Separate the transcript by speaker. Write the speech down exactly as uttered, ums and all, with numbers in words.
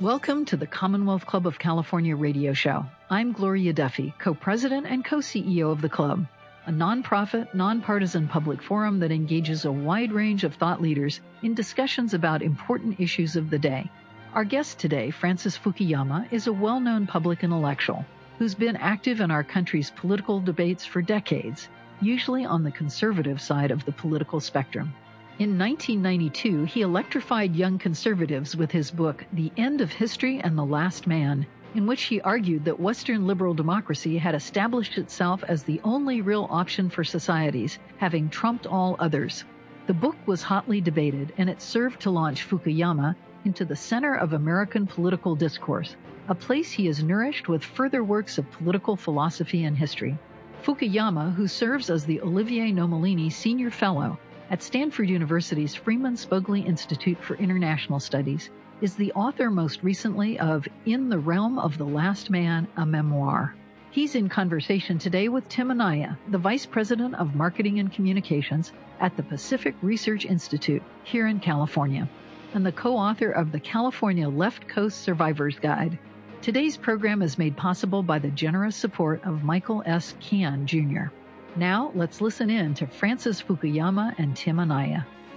Speaker 1: Welcome to the Commonwealth Club of California radio show. I'm Gloria Duffy, co-president and co-C E O of the club, a nonprofit, nonpartisan public forum that engages a wide range of thought leaders in discussions about important issues of the day. Our guest today, Francis Fukuyama, is a well-known public intellectual who's been active in our country's political debates for decades, usually on the conservative side of the political spectrum. In nineteen ninety-two, he electrified young conservatives with his book, The End of History and the Last Man, in which he argued that Western liberal democracy had established itself as the only real option for societies, having trumped all others. The book was hotly debated, and it served to launch Fukuyama into the center of American political discourse, a place he has nourished with further works of political philosophy and history. Fukuyama, who serves as the Olivier Nomellini Senior Fellow at Stanford University's Freeman Spogli Institute for International Studies, is the author most recently of In the Realm of the Last Man, a Memoir. He's in conversation today with Tim Anaya, the Vice President of Marketing and Communications at the Pacific Research Institute here in California, and the co-author of the California Left Coast Survivor's Guide. Today's program is made possible by the generous support of Michael S. Can, Junior Now, let's listen in to Francis Fukuyama and Tim Anaya.